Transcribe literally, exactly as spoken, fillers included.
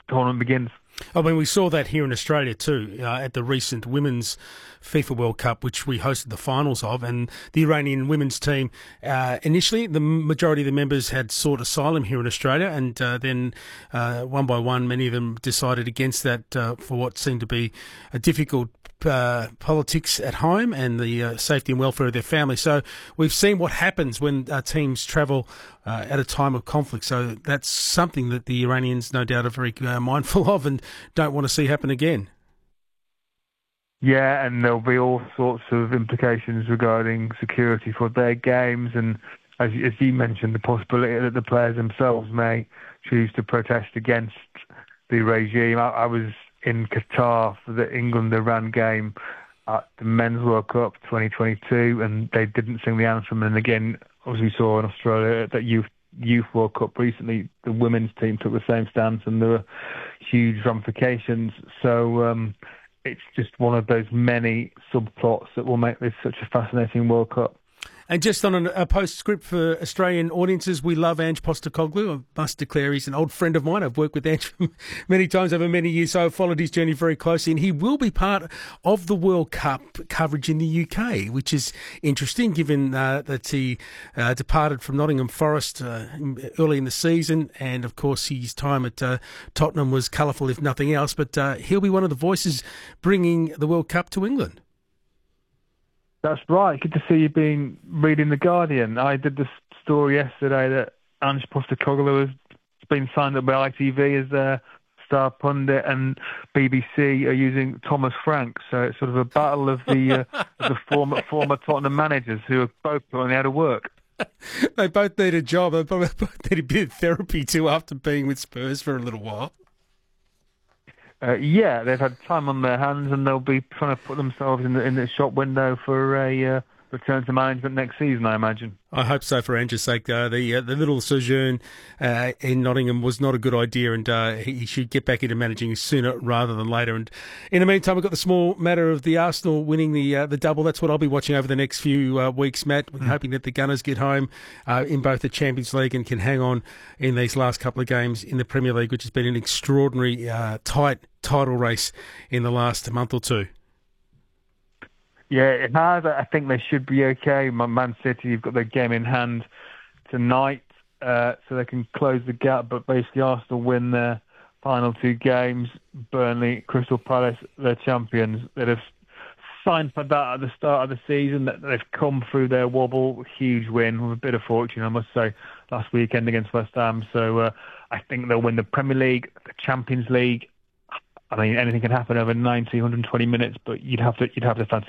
tournament begins. I mean, we saw that here in Australia too, uh, at the recent Women's FIFA World Cup, which we hosted the finals of, and the Iranian women's team, uh, initially, the majority of the members had sought asylum here in Australia, and uh, then uh, one by one, many of them decided against that uh, for what seemed to be a difficult Uh, politics at home and the uh, safety and welfare of their family. So we've seen what happens when uh, teams travel uh, at a time of conflict. So that's something that the Iranians no doubt are very uh, mindful of and don't want to see happen again. Yeah, and there'll be all sorts of implications regarding security for their games, and as, as you mentioned, the possibility that the players themselves may choose to protest against the regime. I, I was in Qatar for the England-Iran game at the Men's World Cup twenty twenty-two, and they didn't sing the anthem. And again, as we saw in Australia at that Youth, Youth World Cup recently, the women's team took the same stance, and there were huge ramifications. So um, it's just one of those many subplots that will make this such a fascinating World Cup. And just on a postscript for Australian audiences, we love Ange Postecoglou. I must declare he's an old friend of mine. I've worked with Ange many times over many years, so I've followed his journey very closely. And he will be part of the World Cup coverage in the U K, which is interesting given uh, that he uh, departed from Nottingham Forest uh, early in the season. And, of course, his time at uh, Tottenham was colourful, if nothing else. But uh, he'll be one of the voices bringing the World Cup to England. That's right. Good to see you been reading The Guardian. I did this story yesterday that Ange Postecoglou has been signed up by I T V as their star pundit, and B B C are using Thomas Frank. So it's sort of a battle of the uh, of the former former Tottenham managers who are both going out of work. They both need a job. They both need a bit of therapy too after being with Spurs for a little while. Uh, yeah, they've had time on their hands, and they'll be trying to put themselves in the in the shop window for a uh, return to management next season, I imagine. I hope so for Ange's sake. Uh, the uh, the little sojourn uh, in Nottingham was not a good idea, and uh, he should get back into managing sooner rather than later. And in the meantime, we've got the small matter of the Arsenal winning the uh, the double. That's what I'll be watching over the next few uh, weeks, Matt. We're mm. hoping that the Gunners get home uh, in both the Champions League and can hang on in these last couple of games in the Premier League, which has been an extraordinary uh, tight title race in the last month or two. Yeah, it has. I think they should be okay. Man City, you've got their game in hand tonight, uh, so they can close the gap. But basically, Arsenal win their final two games. Burnley, Crystal Palace, they're champions. They'd have signed for that at the start of the season. That they've come through their wobble. Huge win with a bit of fortune, I must say, last weekend against West Ham. So uh, I think they'll win the Premier League, the Champions League. I mean, anything can happen over ninety, one hundred twenty minutes, but you'd have to you'd have to fancy